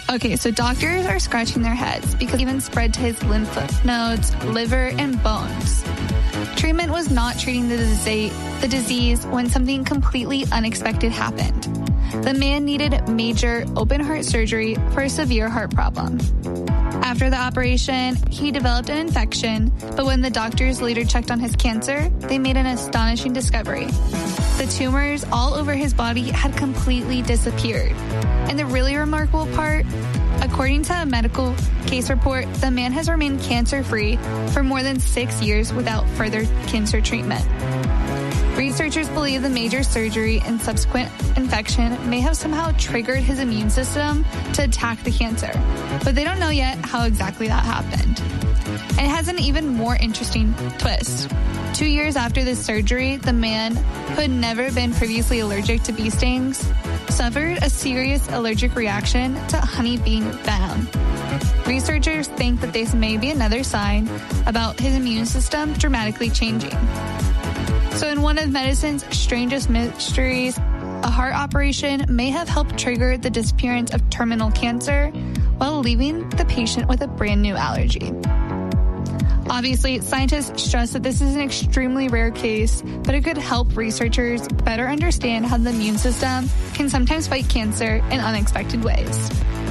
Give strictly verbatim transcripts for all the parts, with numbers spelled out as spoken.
Okay, so doctors are scratching their heads because it even spread to his lymph nodes, liver, and bones. Treatment was not treating the disease, the disease when something completely unexpected happened. The man needed major open-heart surgery for a severe heart problem. After the operation, he developed an infection, but when the doctors later checked on his cancer, they made an astonishing discovery. The tumors all over his body had completely disappeared. And the really remarkable part, according to a medical case report, the man has remained cancer-free for more than six years without further cancer treatment. Researchers believe the major surgery and subsequent infection may have somehow triggered his immune system to attack the cancer, but they don't know yet how exactly that happened. And it has an even more interesting twist. Two years after this surgery, the man, who had never been previously allergic to bee stings, suffered a serious allergic reaction to honeybee venom. Researchers think that this may be another sign about his immune system dramatically changing. So in one of medicine's strangest mysteries, a heart operation may have helped trigger the disappearance of terminal cancer while leaving the patient with a brand new allergy. Obviously, scientists stress that this is an extremely rare case, but it could help researchers better understand how the immune system can sometimes fight cancer in unexpected ways.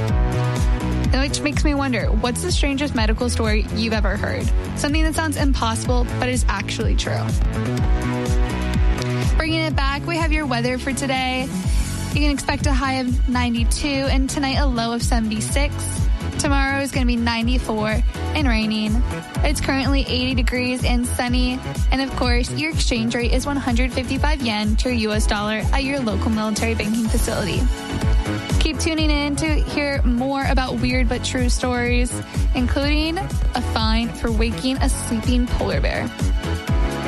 Which makes me wonder, what's the strangest medical story you've ever heard? Something that sounds impossible, but is actually true. Bringing it back, we have your weather for today. You can expect a high of ninety-two and tonight a low of seventy-six. Tomorrow is going to be ninety-four and raining. It's currently eighty degrees and sunny. And of course, your exchange rate is one hundred fifty-five yen to a U S dollar at your local military banking facility. Keep tuning in to hear more about weird but true stories, including a fine for waking a sleeping polar bear.